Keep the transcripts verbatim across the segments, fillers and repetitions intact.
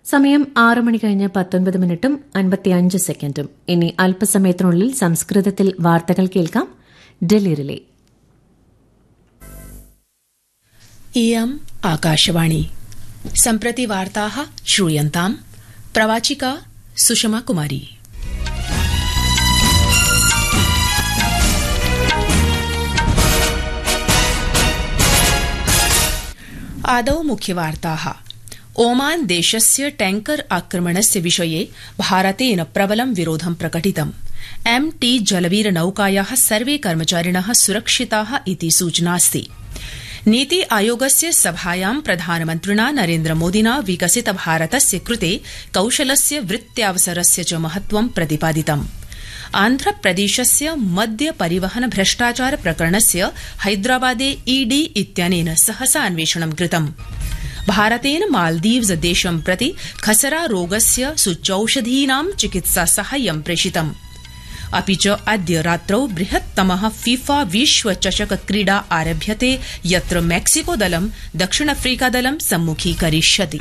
സമയം ആറ് മണി കഴിഞ്ഞ് പത്തൊൻപത് മിനിറ്റും അൻപത്തിയഞ്ച് സെക്കൻഡും. ഇനി അല്പസമയത്തിനുള്ളിൽ സംസ്കൃതത്തിൽ വാർത്തകൾ കേൾക്കാം. ഡൽഹി റിലേ. इयम् आकाशवाणी. सम्प्रति वार्ताः श्रूयन्ताम्. प्रवाचिका सुषमा कुमारी. आदौ मुख्यवार्ताः. ओमान देशस्य टैंकर आक्रमणस्य विषये भारतेन प्रबलं विरोधं प्रकटितम्. एम टी जलवीर नौकायाः सर्वे कर्मचारिणः सुरक्षिताः इति सूचनास्ति. नीति आयोगस्य सभायां प्रधानमन्त्रिणा नरेन्द्रमोदिना विकसित भारतस्य कृते कौशलस्य वृत्त्यावसरस्य च महत्वं प्रतिपादितम्. आन्ध्रप्रदेशस्य मद्य परिवहन भ्रष्टाचार प्रकरणस्य हैदराबादे ईडी इत्यनेन सहसा अन्वेषणं कृतम्. भारतेन मालदीव्स देशं प्रति खसरा रोगस्य सूच्यौषधीनां चिकित्सा साहाय्यं प्रेषितम्. अपि च अद्य रात्रौ बृहत्तमः फीफा विश्व चषक क्रीडा आरभ्यते, यत्र मैक्सिको दलं दक्षिणाफ्रीका दलं सम्मुखीकरिष्यति.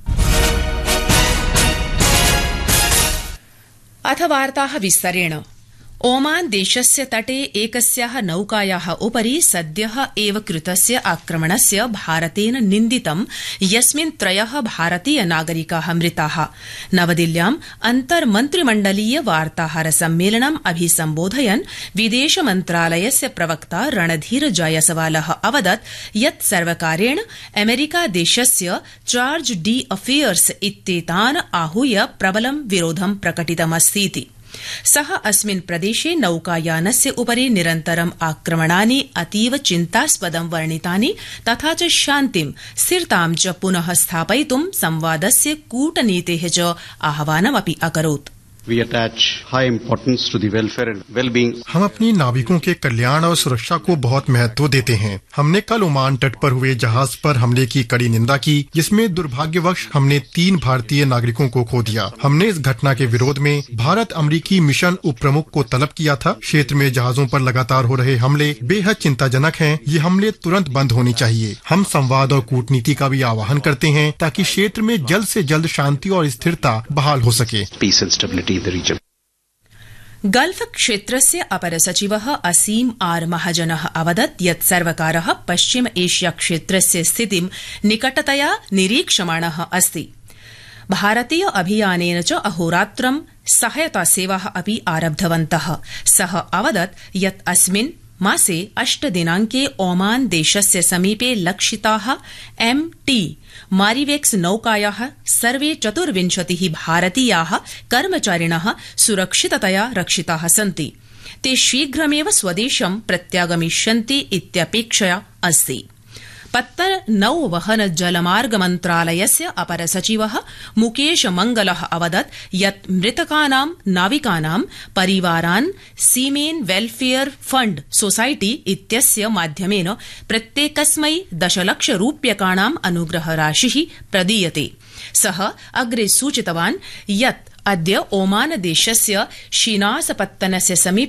अथ वार्ताः विस्तरेण. ओमान देशस्य तटे एकस्याः नौकायाः उपरि सद्यः एव कृतस्य आक्रमणस्य भारतेन निन्दितं, यस्मिन् त्रयः भारतीय नागरिकाः मृताः. नवदिल्ल्याम् अन्तर्मन्त्रिमण्डलीय वार्ताहर सम्मेलनम् अभिसम्बोधयन् विदेश मन्त्रालयस्य प्रवक्ता रणधीर जायसवालः अवदत् यत् सर्वकारेण अमेरिका देशस्य चार्ज डी अफेयर्स इत्येतान् आहूय प्रबलं विरोधं प्रकटितमस्तीति. सः अस्मिन् प्रदेशे नौकायानस्य उपरि निरन्तरम् आक्रमणानि अतीव चिन्तास्पदं वर्णितानि, तथा च शान्तिं स्थिरतां च पुनः स्थापयितुं संवादस्य कूटनीतेः च आह्वानमपि अकरोत्. We attach high importance to the welfare and well-being. हम अपनी नाविकों के कल्याण और सुरक्षा को बहुत महत्व देते हैं. हमने कल ओमान तट पर हुए जहाज पर हमले की कड़ी निंदा की, जिसमें दुर्भाग्यवश हमने तीन भारतीय नागरिकों को खो दिया. हमने इस घटना के विरोध में भारत अमेरिकी मिशन उप प्रमुख को तलब किया था. क्षेत्र में जहाजों पर लगातार हो रहे हमले बेहद चिंताजनक हैं. ये हमले तुरंत बंद होने चाहिए. हम संवाद और कूटनीति का भी आह्वान करते हैं ताकि क्षेत्र में जल्द से जल्द शांति और स्थिरता बहाल हो सके. Peace and stability. गल्फ क्षेत्रस्य अपर सचिवः असीम आर महाजनः अवदत् यत् सर्वकारः पश्चिम एशिया क्षेत्रस्य स्थितिं निकटतया निरीक्षमाणः अस्ति. भारतीय अभियानेन च अहोरात्रं सहायता सेवाः अपि आरब्धवन्तः. सः अवदत् यत् अस्मिन् मासे अष्ट दिनांके ओमान देशस्य समीपे लक्षिताः एम टी मारिवेक्स नौकायाः सर्वे चतुर्विंशतिः भारतीयाः कर्मचारिणः सुरक्षिततया रक्षिताः सन्ति. ते शीघ्रमेव स्वदेशं प्रत्यागमिष्यन्ति इत्यपेक्षया अस्ति. पत्तन नौवहन जलमार्ग मन्त्रालयस्य अपर सचिवः मुकेश मंगलः अवदत् यत् मृतकानां नाविकानां परिवारान् सीमेन वेलफेयर फंड सोसाइटी इत्यस्य माध्यमेन प्रत्येकस्मै दशलक्ष रूप्यकाणां अनुग्रह राशिः प्रदीयते. सः अग्रे सूचितवान् यत् अद्य ओमान देशस्य शिनास पत्तनस्य समीपे